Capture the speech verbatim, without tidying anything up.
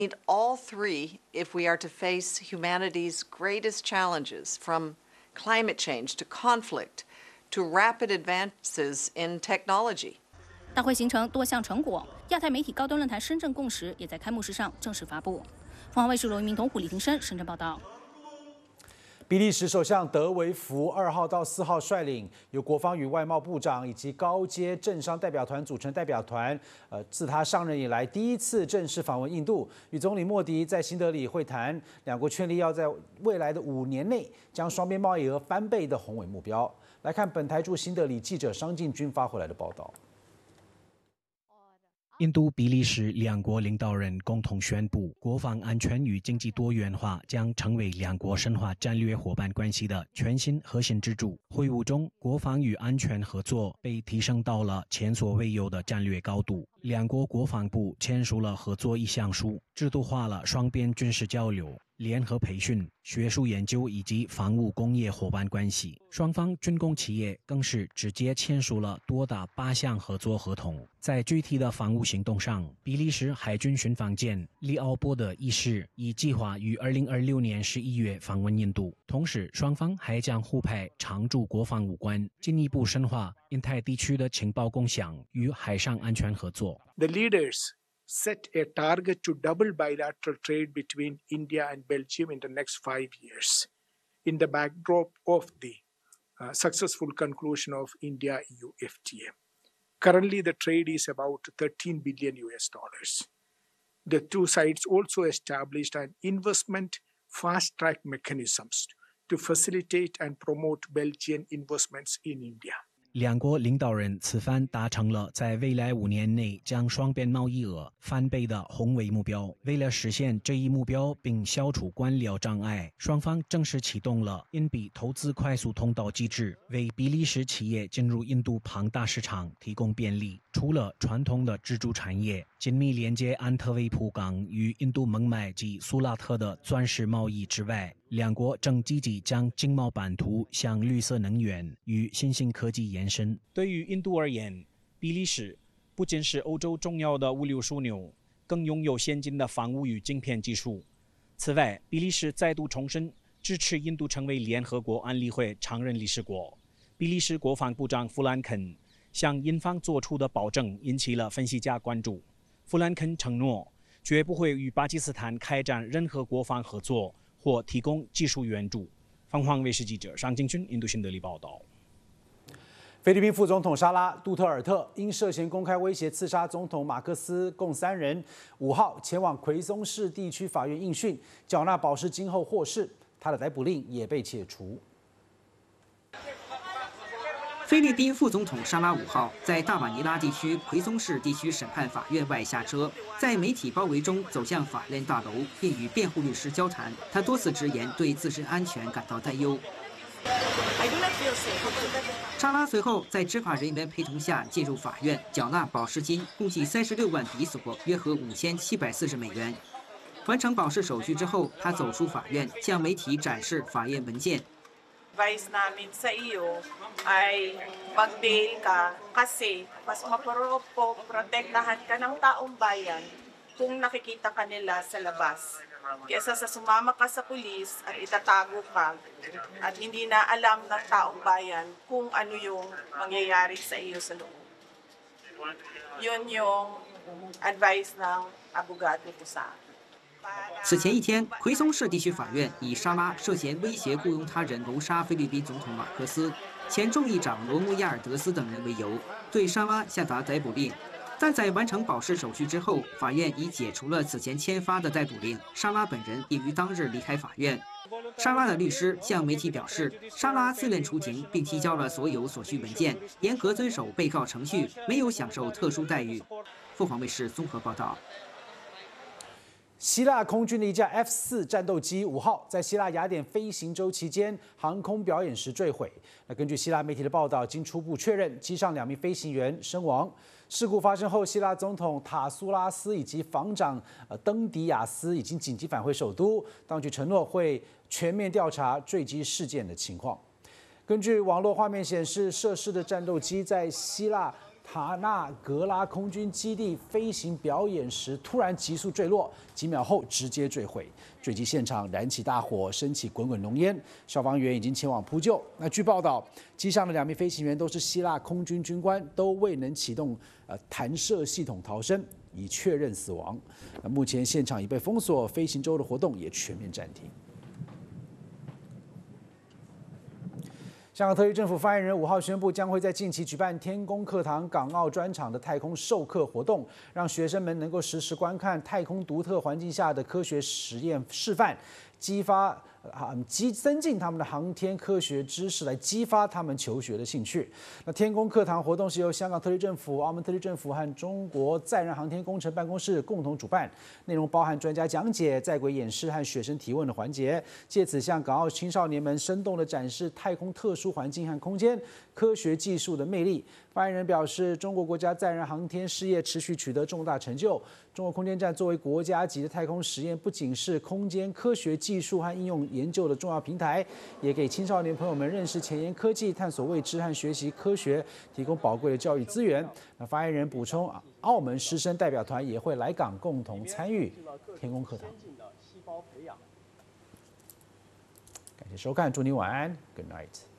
need all three if we are to face humanity's greatest challenges, from climate change to conflict to rapid advances in technology. 大会形成多项成果，亚太媒体高端论坛深圳共识也在开幕式上正式发布。凤凰卫视罗云明、童虎、李庭生深圳报道。 比利时首相德维福二号到四号率领由国防与外贸部长以及高阶政商代表团组成代表团，呃，自他上任以来第一次正式访问印度，与总理莫迪在新德里会谈，两国确立要在未来的五年内将双边贸易额翻倍的宏伟目标。来看本台驻新德里记者商进军发回来的报道。 印度、比利时两国领导人共同宣布，国防安全与经济多元化将成为两国深化战略伙伴关系的全新核心支柱。会晤中，国防与安全合作被提升到了前所未有的战略高度。两国国防部签署了合作意向书，制度化了双边军事交流、联合培训、学术研究以及防务工业伙伴关系。双方军工企业更是直接签署了多达八项合作合同。在具体的防务行动上，比利时海军巡防舰利奥波德一世已计划于二零二六年十一月访问印度，同时双方还将互派常驻国防武官，进一步深化印太地区的情报共享与海上安全合作。 The leaders set a target to double bilateral trade between India and Belgium in the next five years, in the backdrop of the uh, successful conclusion of India-E U F T A. Currently, the trade is about thirteen billion U S dollars. The two sides also established an investment fast-track mechanisms to facilitate and promote Belgian investments in India. 两国领导人此番达成了在未来五年内将双边贸易额翻倍的宏伟目标。为了实现这一目标并消除官僚障碍，双方正式启动了印比投资快速通道机制，为比利时企业进入印度庞大市场提供便利。除了传统的支柱产业，紧密连接安特卫普港与印度孟买及苏拉特的钻石贸易之外，两国正积极将经贸版图向绿色能源与新兴科技延伸。对于印度而言，比利时不仅是欧洲重要的物流枢纽，更拥有先进的防务与晶片技术。此外，比利时再度重申支持印度成为联合国安理会常任理事国。比利时国防部长弗兰肯向印方做出的保证引起了分析家关注。弗兰肯承诺绝不会与巴基斯坦开展任何国防合作或提供技术援助。凤凰卫视记者尚敬军印度新德里报道。 菲律宾副总统沙拉·杜特尔特因涉嫌公开威胁刺杀总统马克思，共三人，五号前往奎松市地区法院应讯，缴纳保释金后获释，他的逮捕令也被解除。 菲律宾副总统沙拉五号在大马尼拉地区奎松市地区审判法院外下车，在媒体包围中走向法院大楼，并与辩护律师交谈。他多次直言对自身安全感到担忧。沙拉随后在执法人员陪同下进入法院，缴纳保释金，共计三十六万比索，约合五千七百四十美元。完成保释手续之后，他走出法院，向媒体展示法院文件。 Advice namin sa iyo ay mag-bail ka kasi mas maprotektahan ka ng taong bayan kung nakikita ka nila sa labas kaysa sa sumama ka sa pulis at itatago ka at hindi na alam ng taong bayan kung ano yung mangyayari sa iyo sa loob. Yun yung advice ng abogado ko sa akin. 此前一天，奎松市地区法院以沙拉涉嫌威胁雇佣他人谋杀菲律宾总统马克思、前众议长罗穆亚尔德斯等人为由，对沙拉下达逮捕令。但在完成保释手续之后，法院已解除了此前签发的逮捕令。沙拉本人也于当日离开法院。沙拉的律师向媒体表示，沙拉自愿出庭，并提交了所有所需文件，严格遵守被告程序，没有享受特殊待遇。凤凰卫视综合报道。 希腊空军的一架 F 四战斗机五号在希腊雅典飞行周期间航空表演时坠毁。那根据希腊媒体的报道，经初步确认，机上两名飞行员身亡。事故发生后，希腊总统塔苏拉斯以及防长呃登迪亚斯已经紧急返回首都，当局承诺会全面调查坠机事件的情况。根据网络画面显示，涉事的战斗机在希腊哈纳格拉空军基地飞行表演时，突然急速坠落，几秒后直接坠毁。坠机现场燃起大火，升起滚滚浓烟，消防员已经前往扑救。那据报道，机上的两名飞行员都是希腊空军军官，都未能启动呃弹射系统逃生，已确认死亡。那目前现场已被封锁，飞行周的活动也全面暂停。香港特区政府发言人五号宣布，将会在近期举办天宫课堂港澳专场的太空授课活动，让学生们能够实时观看太空独特环境下的科学实验示范，激发啊激增进他们的航天科学知识，来激发他们求学的兴趣。那天宫课堂活动是由香港特区政府、澳门特区政府和中国载人航天工程办公室共同主办，内容包含专家讲解、在轨演示和学生提问的环节，借此向港澳青少年们生动地展示太空特殊环境和空间科学技术的魅力。发言人表示，中国国家载人航天事业持续取得重大成就。中国空间站作为国家级的太空实验，不仅是空间科学技术和应用研究的重要平台，也给青少年朋友们认识前沿科技、探索未知和学习科学提供宝贵的教育资源。那发言人补充，澳门师生代表团也会来港共同参与天宫课堂。感谢收看，祝你晚安 ，Good night。